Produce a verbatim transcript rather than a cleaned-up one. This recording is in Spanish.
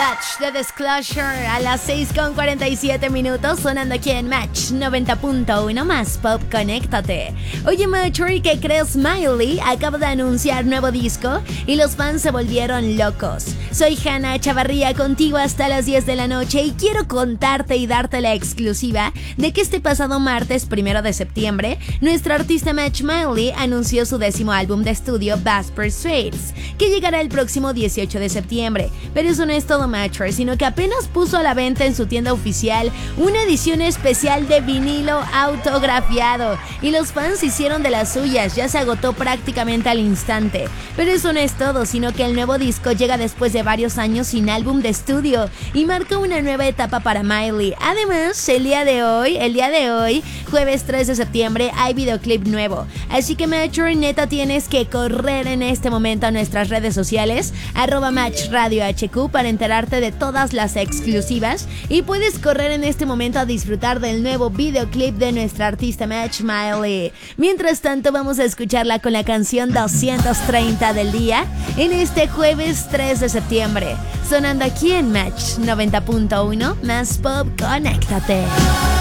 Touch de Disclosure a las seis con cuarenta y siete minutos, sonando aquí en Match noventa punto uno más Pop, conéctate. Oye, Machory, ¿qué crees? Miley acaba de anunciar nuevo disco y los fans se volvieron locos. Soy Hanna Chavarría, contigo hasta las diez de la noche, y quiero contarte y darte la exclusiva de que este pasado martes primero de septiembre, nuestra artista Match Miley anunció su décimo álbum de estudio, Bass Persuades, que llegará el próximo dieciocho de septiembre. Pero eso no es todo, Matcher, sino que apenas puso a la venta en su tienda oficial una edición especial de vinilo autografiado, y los fans hicieron de las suyas. Ya se agotó prácticamente al instante. Pero eso no es todo, sino que el nuevo disco llega después de varios años sin álbum de estudio y marca una nueva etapa para Miley. Además, el día de hoy, el día de hoy, jueves tres de septiembre, hay videoclip nuevo. Así que, Matcher, neta tienes que correr en este momento a nuestras redes sociales, arroba Match Radio H Q, para enterarte de todas las exclusivas, y puedes correr en este momento a disfrutar del nuevo videoclip de nuestra artista Match Miley. Mientras tanto, vamos a escucharla con la canción doscientos treinta del día en este jueves tres de septiembre, sonando aquí en Match noventa punto uno más Pop, conéctate.